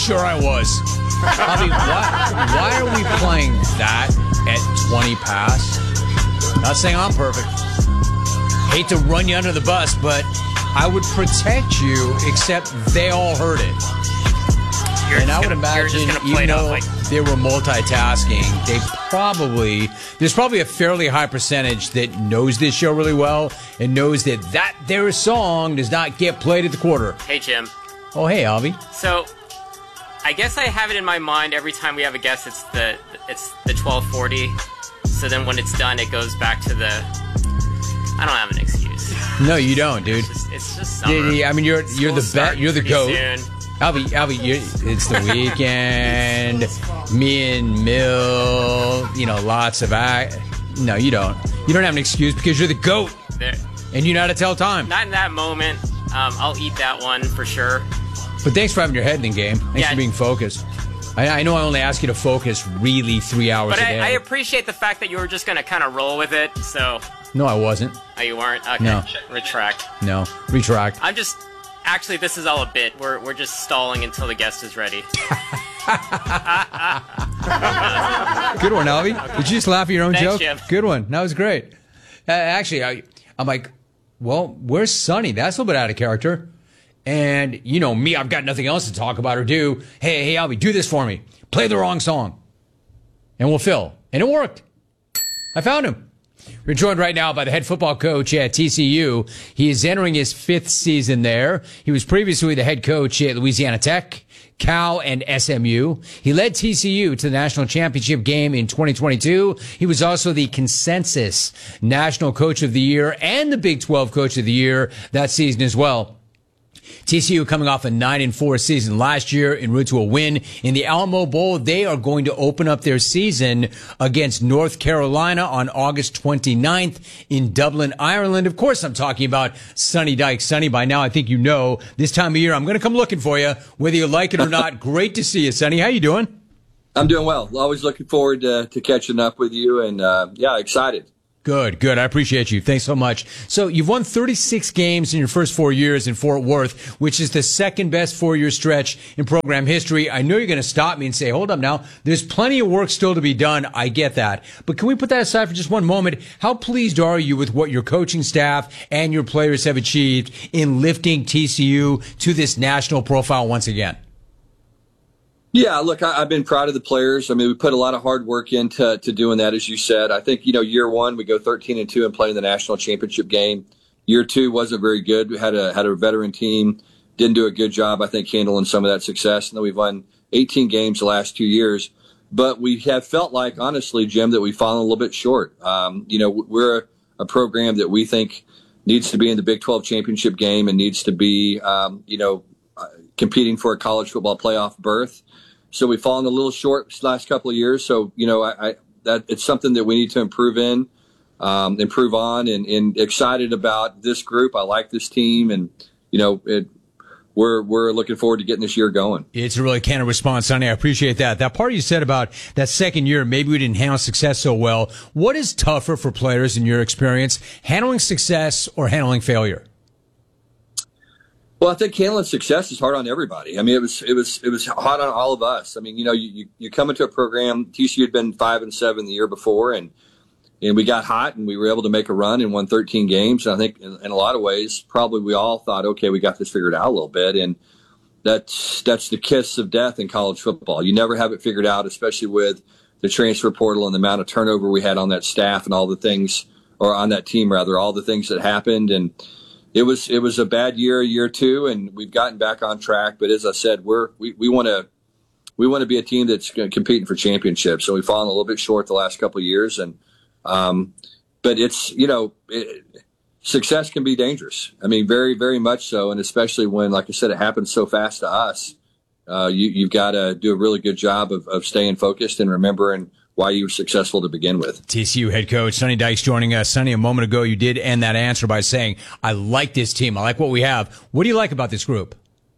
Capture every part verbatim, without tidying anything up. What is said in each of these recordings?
sure I was. I mean, why, why are we playing that at twenty past? Not saying I'm perfect. Hate to run you under the bus, but I would protect you, except they all heard it. You're and I would gonna, imagine, even though like... they were multitasking, they probably, there's probably a fairly high percentage that knows this show really well and knows that that their song does not get played at the quarter. Hey, Jim. Oh, hey, Avi. So, I guess I have it in my mind every time we have a guest, it's the it's the twelve forty. So then when it's done, it goes back to the... I don't have an excuse. No, you don't, dude. It's just, it's just summer. Yeah, yeah, I mean, you're you're the bet, you're the goat. Soon. Albie, Albie, you're, it's the weekend. Me and Mill, you know, lots of act. No, you don't. You don't have an excuse because you're the goat, There, and you know how to tell time. not in that moment. Um, I'll eat that one for sure. But thanks for having your head in the game. Thanks Yeah. for being focused. I, I know I only ask you to focus really three hours But a I, day. I appreciate the fact that you were just going to kind of roll with it. So, no, I wasn't. oh, you weren't? Okay. No. Retract. No, retract. I'm just... Actually, this is all a bit. We're we're just stalling until the guest is ready. Good one, Albie. Did you just laugh at your own Thanks, joke? Jim. Good one. That was great. Uh, actually, I, I'm like, well, where's Sonny? That's a little bit out of character. And you know me, I've got nothing else to talk about or do. Hey, hey, Albie, do this for me. Play the wrong song, and we'll fill. And it worked. I found him. We're joined right now by the head football coach at T C U. He is entering his fifth season there. He was previously the head coach at Louisiana Tech, Cal, and S M U. He led T C U to the national championship game in twenty twenty-two. He was also the consensus national coach of the year and the Big twelve coach of the year that season as well. T C U coming off a nine and four season last year en route to a win in the Alamo Bowl. They are going to open up their season against North Carolina on August twenty-ninth in Dublin, Ireland. Of course, I'm talking about Sonny Dykes. Sonny, by now I think you know this time of year I'm going to come looking for you, whether you like it or not. Great to see you, Sonny. How you doing? I'm doing well. Always looking forward to, to catching up with you, and uh, yeah, excited. Good, good. I appreciate you. Thanks so much. So you've won thirty-six games in your first four years in Fort Worth, which is the second best four-year stretch in program history. I know you're going to stop me and say, hold up now, there's plenty of work still to be done. I get that. But can we put that aside for just one moment? How pleased are you with what your coaching staff and your players have achieved in lifting T C U to this national profile once again? Yeah, look, I, I've been proud of the players. I mean, we put a lot of hard work into to doing that, as you said. I think, you know, year one, we go thirteen and two and play in the national championship game. Year two wasn't very good. We had a had a veteran team, didn't do a good job, I think, handling some of that success. And then we've won eighteen games the last two years. But we have felt like, honestly, Jim, that we've fallen a little bit short. Um, you know, we're a, a program that we think needs to be in the Big twelve championship game and needs to be, um, you know, competing for a college football playoff berth. So we've fallen a little short this last couple of years. So, you know, I, I that it's something that we need to improve in, um, improve on, and, and excited about this group. I like this team, and, you know, it, we're we're looking forward to getting this year going. It's a really candid response, Sonny. I appreciate that. That part you said about that second year, maybe we didn't handle success so well. What is tougher for players in your experience, handling success or handling failure? Well, I think handling success is hard on everybody. I mean, it was it was it was hard on all of us. I mean, you know, you you, you come into a program. T C U had been five and seven the year before, and and we got hot, and we were able to make a run and won thirteen games. And I think in, in a lot of ways, probably we all thought, okay, we got this figured out a little bit, and that's that's the kiss of death in college football. You never have it figured out, especially with the transfer portal and the amount of turnover we had on that staff and all the things, or on that team rather, all the things that happened. And It was it was a bad year, year two, and we've gotten back on track. But as I said, we're we we want to we want to be a team that's competing for championships. So we've fallen a little bit short the last couple of years, and um, but it's you know it, success can be dangerous. I mean, very very much so, and especially when, like I said, it happens so fast to us. Uh, you you've got to do a really good job of of staying focused and remembering why you were successful to begin with. T C U head coach Sonny Dykes joining us. Sonny, a moment ago, you did end that answer by saying, I like this team. I like what we have. What do you like about this group?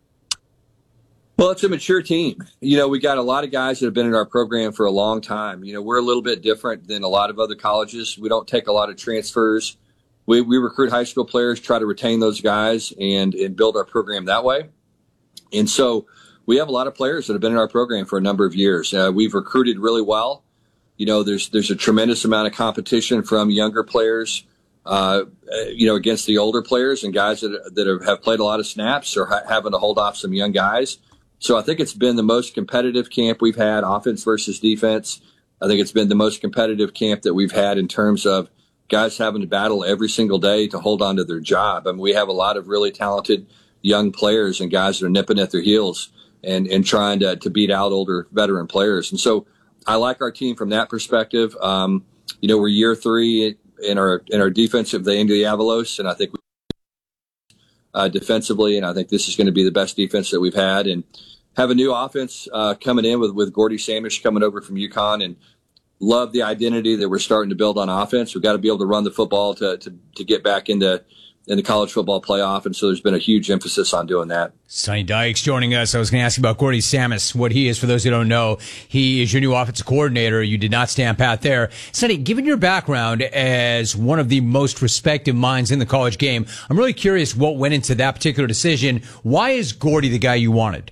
Well, it's a mature team. You know, we got a lot of guys that have been in our program for a long time. You know, we're a little bit different than a lot of other colleges. We don't take a lot of transfers. We, we recruit high school players, try to retain those guys and, and build our program that way. And so we have a lot of players that have been in our program for a number of years. Uh, we've recruited really well. You know, there's there's a tremendous amount of competition from younger players, uh, you know, against the older players and guys that that have, have played a lot of snaps or ha- having to hold off some young guys. So I think it's been the most competitive camp we've had, offense versus defense. I think it's been the most competitive camp that we've had in terms of guys having to battle every single day to hold on to their job. I mean, we have a lot of really talented young players and guys that are nipping at their heels and, and trying to, to beat out older veteran players. And so I like our team from that perspective. Um, you know, we're year three in our in our defensive, the Indy Avalos, and I think we, uh, defensively, and I think this is going to be the best defense that we've had. And have a new offense uh, coming in with, with Gordy Samish coming over from UConn, and love the identity that we're starting to build on offense. We've got to be able to run the football to to, to get back into in the college football playoff, and so there's been a huge emphasis on doing that. Sonny Dykes joining us. I was going to ask you about Gordy Samis, what he is. For those who don't know, he is your new offensive coordinator. You did not stand pat there. Sonny, given your background as one of the most respected minds in the college game, I'm really curious what went into that particular decision. Why is Gordy the guy you wanted?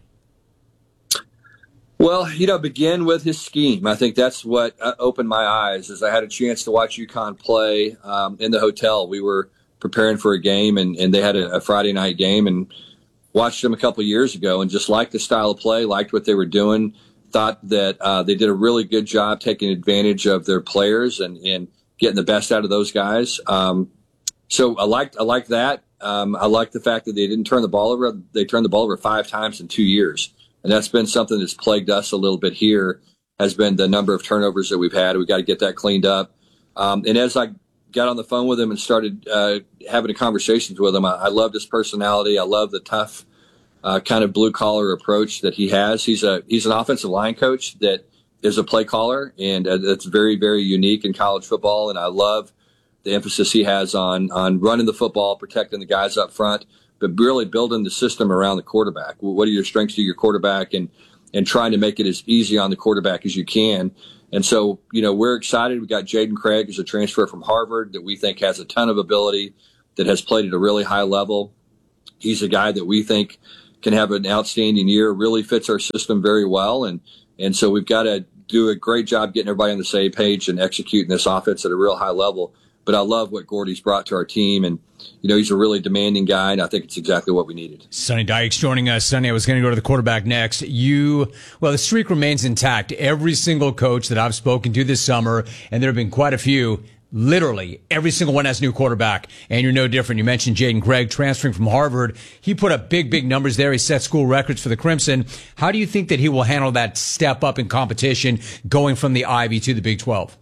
Well, you know, begin with his scheme. I think that's what opened my eyes, as I had a chance to watch UConn play um, in the hotel. We were preparing for a game, and, and they had a, a Friday night game, and watched them a couple of years ago and just liked the style of play, liked what they were doing, thought that uh, they did a really good job taking advantage of their players and, and getting the best out of those guys. Um, so I liked I liked that. Um, I liked the fact that they didn't turn the ball over. They turned the ball over five times in two years. And that's been something that's plagued us a little bit here, has been the number of turnovers that we've had. We've got to get that cleaned up. Um, and as I got on the phone with him and started uh, having conversations with him, I, I loved his personality. I love the tough uh, kind of blue collar approach that he has. He's a he's an offensive line coach that is a play caller, and uh, that's very, very unique in college football. And I love the emphasis he has on on running the football, protecting the guys up front, but really building the system around the quarterback. What are your strengths to your quarterback, and and trying to make it as easy on the quarterback as you can. And so, you know, we're excited. We got Jaden Craig as a transfer from Harvard that we think has a ton of ability, that has played at a really high level. He's a guy that we think can have an outstanding year, really fits our system very well. And, and so we've got to do a great job getting everybody on the same page and executing this offense at a real high level. But I love what Gordy's brought to our team, and you know, he's a really demanding guy, and I think it's exactly what we needed. Sonny Dykes joining us. Sonny, I was going to go to the quarterback next. You, well, the streak remains intact. Every single coach that I've spoken to this summer, and there have been quite a few, literally every single one has a new quarterback, and you're no different. You mentioned Jaden Craig transferring from Harvard. He put up big, big numbers there. He set school records for the Crimson. How do you think that he will handle that step up in competition going from the Ivy to the Big twelve?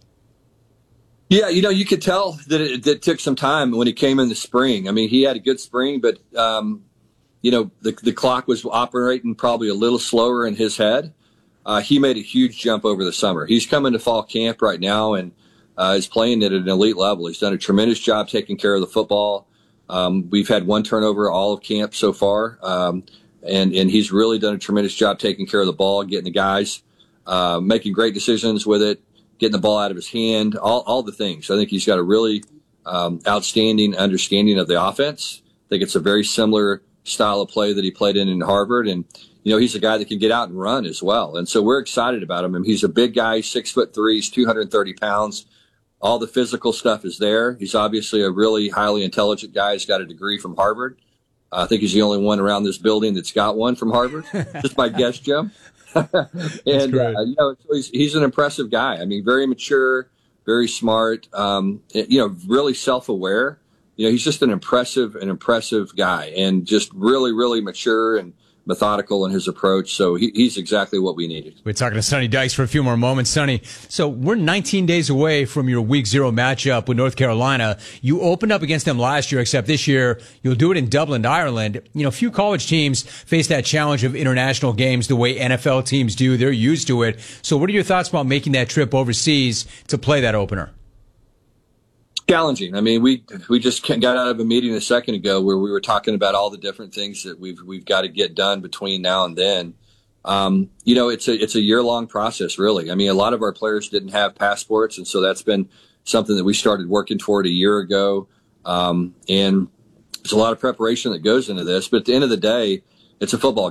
Yeah, you know, you could tell that it, that it took some time when he came in the spring. I mean, he had a good spring, but, um, you know, the, the clock was operating probably a little slower in his head. Uh, he made a huge jump over the summer. He's coming to fall camp right now and uh, is playing at an elite level. He's done a tremendous job taking care of the football. Um, we've had one turnover all of camp so far, um, and, and he's really done a tremendous job taking care of the ball, getting the guys, uh, making great decisions with it, getting the ball out of his hand, all, all the things. I think he's got a really um, outstanding understanding of the offense. I think it's a very similar style of play that he played in in Harvard. And, you know, he's a guy that can get out and run as well. And so we're excited about him. I mean, he's a big guy, six foot three, he's two hundred thirty pounds. All the physical stuff is there. He's obviously a really highly intelligent guy. He's got a degree from Harvard. Uh, I think he's the only one around this building that's got one from Harvard. Just my guess, Jim. and uh, you know, he's, he's an impressive guy. I mean, very mature, very smart. Um, you know, really self-aware. You know, he's just an impressive, an impressive guy, and just really, really mature and methodical in his approach. So he, he's exactly what we needed. We're talking to Sonny Dykes for a few more moments. Sonny, so we're nineteen days away from your week zero matchup with North Carolina. You opened up against them last year, except this year you'll do it in Dublin, Ireland. You know, few college teams face that challenge of international games the way N F L teams do. They're used to it. So what are your thoughts about making that trip overseas to play that opener? Challenging. I mean, we we just got out of a meeting a second ago where we were talking about all the different things that we've we've got to get done between now and then. Um, you know, it's a it's a year long process, really. I mean, a lot of our players didn't have passports, and so that's been something that we started working toward a year ago. Um, and there's a lot of preparation that goes into this, but at the end of the day, it's a football game.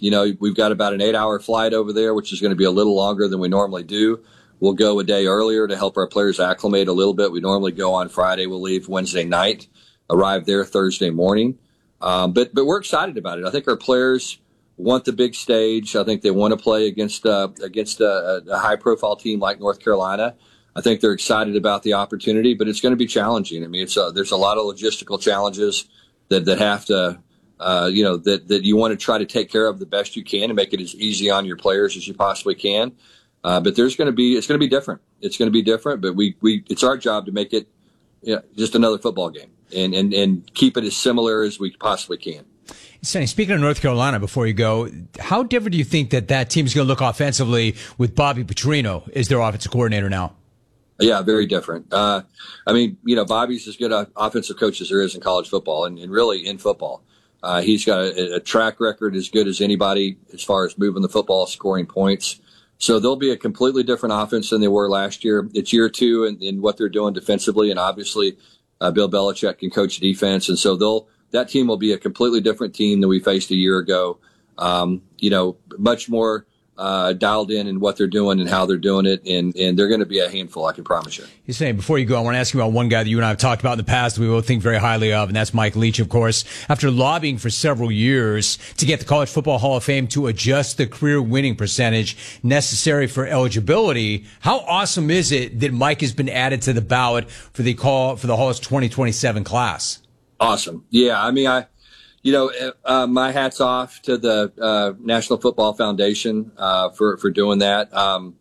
You know, we've got about an eight-hour flight over there, which is going to be a little longer than we normally do. We'll go a day earlier to help our players acclimate a little bit. We normally go on Friday. We'll leave Wednesday night, arrive there Thursday morning. Um, but but we're excited about it. I think our players want the big stage. I think they want to play against uh, against a, a high-profile team like North Carolina. I think they're excited about the opportunity, but it's going to be challenging. I mean, it's a, there's a lot of logistical challenges that, that have to, uh, you know, that, that you want to try to take care of the best you can and make it as easy on your players as you possibly can. Uh, but there's going to be, it's going to be different. It's going to be different, but we, we, it's our job to make it, you know, just another football game and, and, and keep it as similar as we possibly can. Sonny, speaking of North Carolina, before you go, how different do you think that that team's going to look offensively with Bobby Petrino as their offensive coordinator now? Yeah, very different. Uh, I mean, you know, Bobby's as good an offensive coach as there is in college football and, and really in football. Uh, he's got a, a track record as good as anybody as far as moving the football, scoring points. So they'll be a completely different offense than they were last year. It's year two in, in what they're doing defensively, and obviously uh, Bill Belichick can coach defense. And so they'll that team will be a completely different team than we faced a year ago. Um, you know, much more Uh, dialed in in what they're doing and how they're doing it, and, and they're going to be a handful, I can promise you. You're saying, before you go, I want to ask you about one guy that you and I have talked about in the past that we both think very highly of, and that's Mike Leach, of course. After lobbying for several years to get the College Football Hall of Fame to adjust the career winning percentage necessary for eligibility, how awesome is it that Mike has been added to the ballot for the call for the Hall's twenty twenty-seven class? Awesome. Yeah, I mean, I You know, uh, my hat's off to the uh, National Football Foundation uh, for for doing that. Um,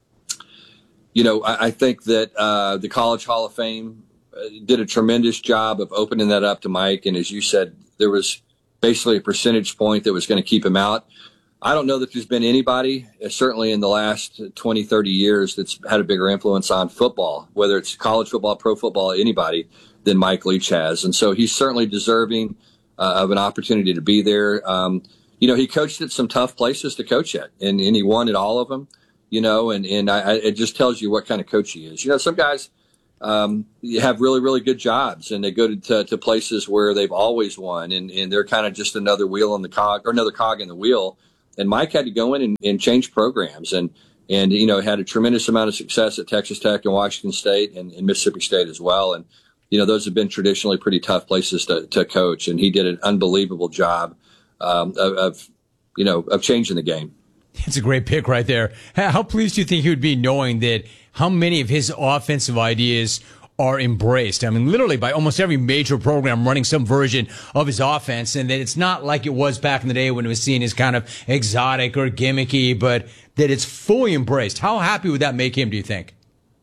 you know, I, I think that uh, the College Hall of Fame did a tremendous job of opening that up to Mike. And as you said, there was basically a percentage point that was going to keep him out. I don't know that there's been anybody, uh, certainly in the last twenty, thirty years, that's had a bigger influence on football, whether it's college football, pro football, anybody, than Mike Leach has. And so he's certainly deserving Uh, of an opportunity to be there. Um, you know, he coached at some tough places to coach at, and, and he won at all of them, you know, and, and I, I, it just tells you what kind of coach he is. You know, some guys um, have really, really good jobs, and they go to, to, to places where they've always won, and, and they're kind of just another wheel in the cog, or another cog in the wheel. And Mike had to go in and, and change programs, and, and, you know, had a tremendous amount of success at Texas Tech and Washington State and, and Mississippi State as well. And, you know, those have been traditionally pretty tough places to, to coach, and he did an unbelievable job um, of, of, you know, of changing the game. It's a great pick right there. How pleased do you think he would be knowing that how many of his offensive ideas are embraced? I mean, literally by almost every major program running some version of his offense, and that it's not like it was back in the day when it was seen as kind of exotic or gimmicky, but that it's fully embraced. How happy would that make him, do you think?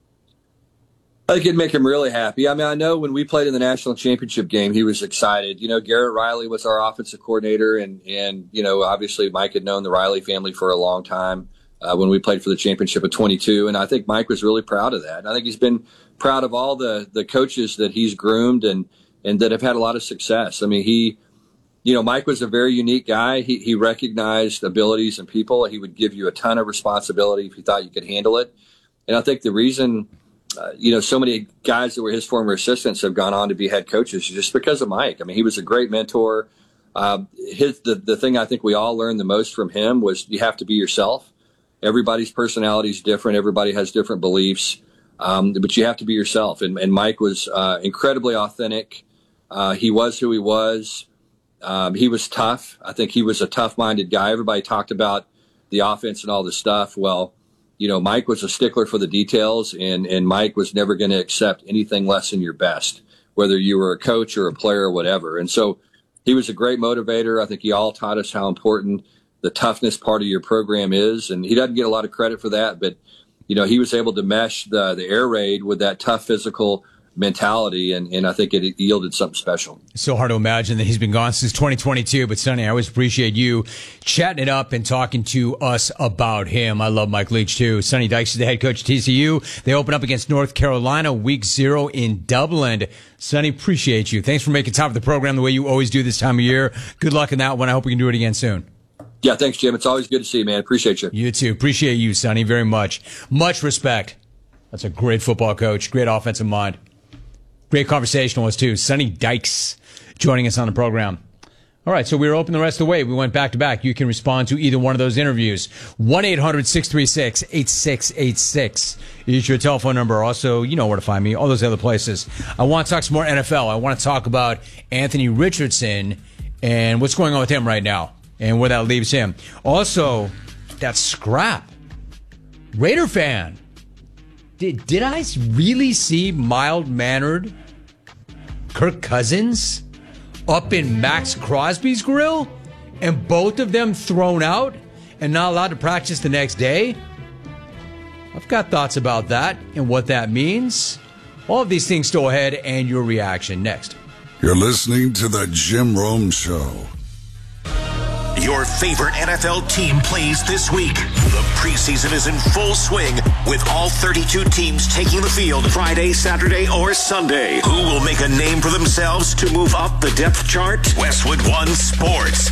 I think it'd make him really happy. I mean, I know when we played in the national championship game, he was excited. You know, Garrett Riley was our offensive coordinator, and, and you know, obviously Mike had known the Riley family for a long time uh, when we played for the championship of twenty-two, and I think Mike was really proud of that. And I think he's been proud of all the, the coaches that he's groomed and, and that have had a lot of success. I mean, he, you know, Mike was a very unique guy. He, he recognized abilities and people. He would give you a ton of responsibility if he thought you could handle it. And I think the reason Uh, you know, so many guys that were his former assistants have gone on to be head coaches just because of Mike. I mean, he was a great mentor. Uh, his the, the thing I think we all learned the most from him was you have to be yourself. Everybody's personality is different. Everybody has different beliefs, um, but you have to be yourself. And, and Mike was uh, incredibly authentic. Uh, he was who he was. Um, he was tough. I think he was a tough-minded guy. Everybody talked about the offense and all this stuff. Well, you know, Mike was a stickler for the details, and, and Mike was never going to accept anything less than your best, whether you were a coach or a player or whatever. And so he was a great motivator. I think he all taught us how important the toughness part of your program is. And he doesn't get a lot of credit for that, but, you know, he was able to mesh the, the air raid with that tough physical mentality, and, and I think it yielded something special. It's so hard to imagine that he's been gone since twenty twenty-two, but Sonny, I always appreciate you chatting it up and talking to us about him. I love Mike Leach too. Sonny Dykes is the head coach at T C U. They open up against North Carolina week zero in Dublin. Sonny, appreciate you. Thanks for making time for the program the way you always do this time of year. Good luck in that one. I hope we can do it again soon. Yeah, thanks, Jim. It's always good to see you, man. Appreciate you. You too. Appreciate you, Sonny, very much. Much respect. That's a great football coach, great offensive mind. Great conversationalist, too. Sonny Dykes joining us on the program. All right, so we were open the rest of the way. We went back to back. You can respond to either one of those interviews. one eight hundred six three six eight six eight six is your telephone number. Also, you know where to find me, all those other places. I want to talk some more N F L. I want to talk about Anthony Richardson and what's going on with him right now and where that leaves him. Also, that scrap. Raider fan. Did, did I really see mild-mannered Kirk Cousins up in Max Crosby's grill and both of them thrown out and not allowed to practice the next day? I've got thoughts about that and what that means. All of these things still ahead, and your reaction next. You're listening to the Jim Rome Show. Your favorite N F L team plays this week. The preseason is in full swing with all thirty-two teams taking the field Friday, Saturday, or Sunday. Who will make a name for themselves to move up the depth chart? Westwood One Sports.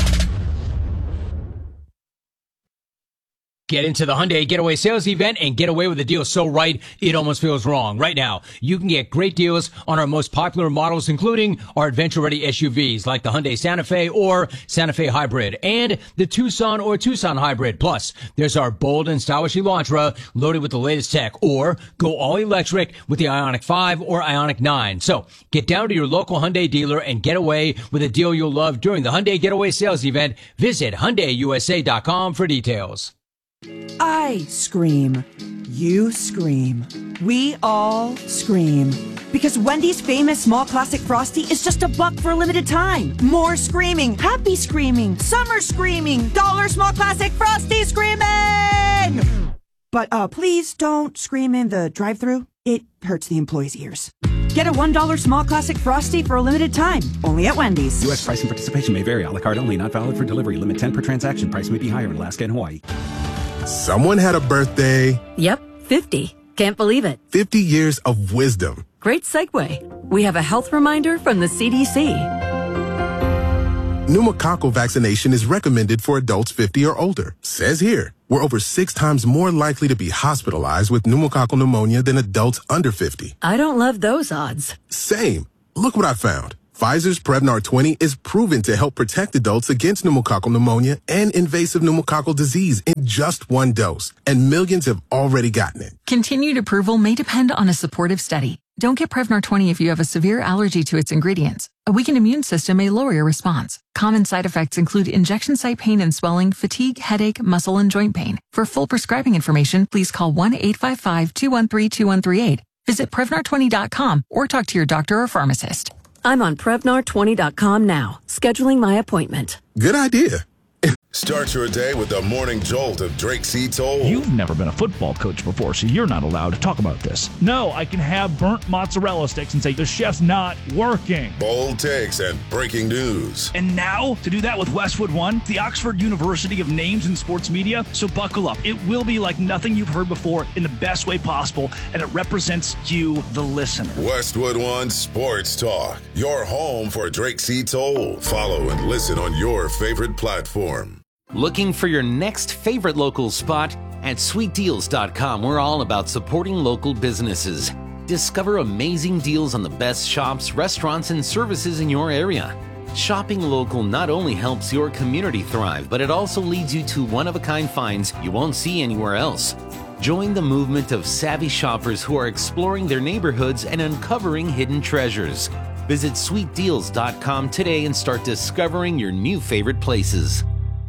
Get into the Hyundai Getaway Sales Event and get away with a deal so right, it almost feels wrong. Right now, you can get great deals on our most popular models, including our adventure-ready S U Vs like the Hyundai Santa Fe or Santa Fe Hybrid and the Tucson or Tucson Hybrid. Plus, there's our bold and stylish Elantra loaded with the latest tech, or go all electric with the Ioniq five or Ioniq nine. So, get down to your local Hyundai dealer and get away with a deal you'll love during the Hyundai Getaway Sales Event. Visit Hyundai U S A dot com for details. I scream. You scream. We all scream. Because Wendy's famous small classic Frosty is just a buck for a limited time. More screaming. Happy screaming. Summer screaming. Dollar small classic Frosty screaming! But uh, please don't scream in the drive-thru. It hurts the employees' ears. Get a one dollar small classic Frosty for a limited time. Only at Wendy's. U S price and participation may vary. A la carte only. Not valid for delivery. Limit ten per transaction. Price may be higher in Alaska and Hawaii. Someone had a birthday. Yep, fifty. Can't believe it. fifty years of wisdom. Great segue. We have a health reminder from the C D C. Pneumococcal vaccination is recommended for adults fifty or older. Says here, we're over six times more likely to be hospitalized with pneumococcal pneumonia than adults under fifty. I don't love those odds. Same. Look what I found. Pfizer's Prevnar twenty is proven to help protect adults against pneumococcal pneumonia and invasive pneumococcal disease in just one dose, and millions have already gotten it. Continued approval may depend on a supportive study. Don't get Prevnar twenty if you have a severe allergy to its ingredients. A weakened immune system may lower your response. Common side effects include injection site pain and swelling, fatigue, headache, muscle, and joint pain. For full prescribing information, please call one eight five five, two one three, two one three eight. Visit Prevnar twenty dot com or talk to your doctor or pharmacist. I'm on Prevnar twenty dot com now, scheduling my appointment. Good idea. Start your day with the morning jolt of Drake C. Toll. You've never been a football coach before, so you're not allowed to talk about this. No, I can have burnt mozzarella sticks and say, the chef's not working. Bold takes and breaking news. And now, to do that with Westwood One, the Oxford University of Names in Sports Media. So buckle up. It will be like nothing you've heard before in the best way possible, and it represents you, the listener. Westwood One Sports Talk, your home for Drake C. Toll. Follow and listen on your favorite platform. Looking for your next favorite local spot? At sweet deals dot com, we're all about supporting local businesses. Discover amazing deals on the best shops, restaurants, and services in your area. Shopping local not only helps your community thrive, but it also leads you to one-of-a-kind finds you won't see anywhere else. Join the movement of savvy shoppers who are exploring their neighborhoods and uncovering hidden treasures. Visit sweet deals dot com today and start discovering your new favorite places.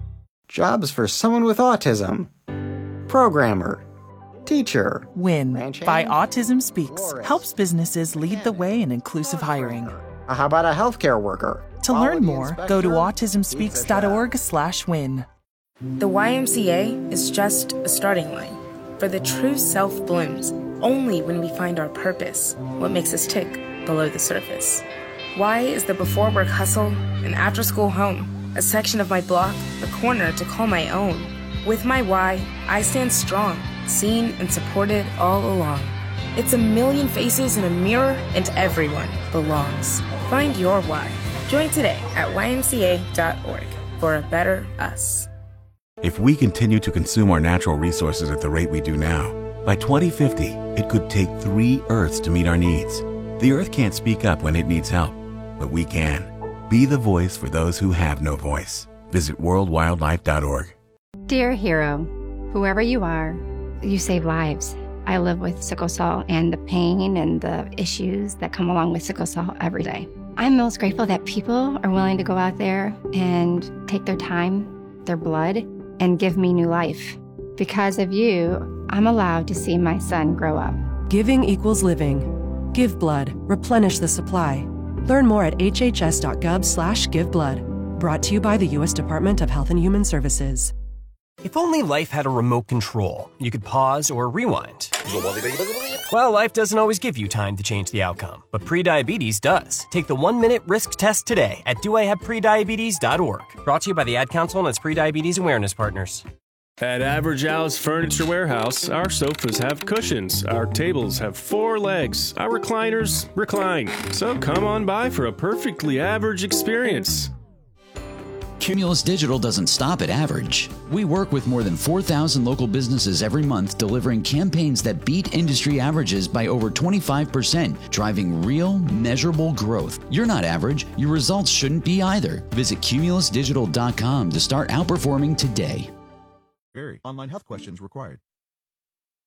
Jobs for someone with autism. Programmer. Teacher. WIN by Autism Speaks helps businesses lead the way in inclusive hiring. How about a healthcare worker? To learn more, go to autism speaks dot org slash win. The Y M C A is just a starting line. For the true self blooms only when we find our purpose, what makes us tick below the surface. Y is the before work hustle and after school home. A section of my block, a corner to call my own. With my Y, I stand strong, seen and supported all along. It's a million faces in a mirror, and everyone belongs. Find your why. Join today at Y M C A dot org for a better us. If we continue to consume our natural resources at the rate we do now, by twenty fifty, it could take three Earths to meet our needs. The Earth can't speak up when it needs help, but we can. Be the voice for those who have no voice. Visit world wildlife dot org. Dear hero, whoever you are, you save lives. I live with sickle cell and the pain and the issues that come along with sickle cell every day. I'm most grateful that people are willing to go out there and take their time, their blood, and give me new life. Because of you, I'm allowed to see my son grow up. Giving equals living. Give blood. Replenish the supply. Learn more at h h s dot gov slash give blood. Brought to you by the U S Department of Health and Human Services. If only life had a remote control, you could pause or rewind. Well, life doesn't always give you time to change the outcome, but prediabetes does. Take the one-minute risk test today at do I have prediabetes dot org. Brought to you by the Ad Council and its prediabetes awareness partners. At Average Al's Furniture Warehouse, our sofas have cushions, our tables have four legs, our recliners recline. So come on by for a perfectly average experience. Cumulus Digital doesn't stop at average. We work with more than four thousand local businesses every month, delivering campaigns that beat industry averages by over twenty-five percent, driving real, measurable growth. You're not average. Your results shouldn't be either. Visit cumulus digital dot com to start outperforming today. Online health questions required.